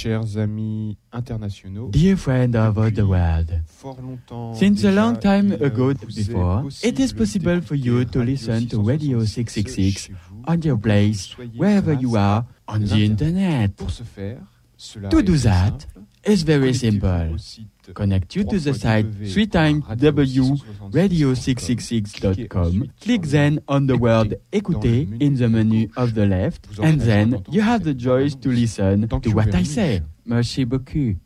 Chers amis internationaux, Dear friend of the world, fort longtemps since a déjà, long time il ago vous est before, it is possible for you to listen to Radio 666 on your place, wherever you are, on the internet. Pour ce faire, cela To est do très that simple. is very Connectez-vous simple. au site Connect you to the site 3w.radio666.com. Click then on the word Écoutez in the menu of the left, and then you have the choice to listen to what I say. Merci beaucoup.